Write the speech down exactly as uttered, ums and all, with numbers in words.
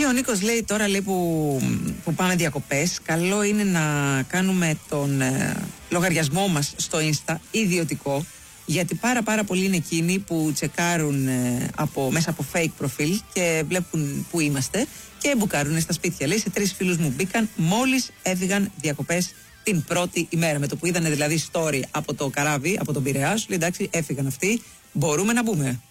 Εκεί ο Νίκος λέει τώρα λέει, που, που πάμε διακοπές, καλό είναι να κάνουμε τον ε, λογαριασμό μας στο Insta ιδιωτικό, γιατί πάρα πάρα πολλοί είναι εκείνοι που τσεκάρουν ε, από, μέσα από fake προφίλ και βλέπουν που είμαστε και μπουκάρουν στα σπίτια. Λέει, σε τρεις φίλους μου μπήκαν μόλις έφυγαν διακοπές την πρώτη ημέρα. Με το που είδανε δηλαδή story από το καράβι, από τον Πειραιά, σου λέει εντάξει, έφυγαν αυτοί, μπορούμε να μπούμε.